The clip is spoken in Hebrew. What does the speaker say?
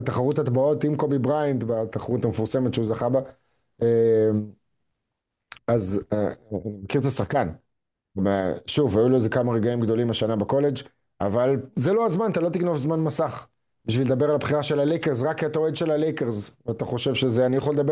בתחרות הטבעות עם קובי בריינט, בתחרות המפורסמת שהוא זכה בה. אז אני מכיר את השחקן. שוב, היו לו איזה כמה רגעים גדולים השנה בקולג', אבל זה לא הזמן, אתה לא תגנוב זמן מסך בשביל לדבר על הבחירה של הלייקרס, רק כי אתה אוהד של הלייקרס, ואתה חושב שזה, אני יכול לדבר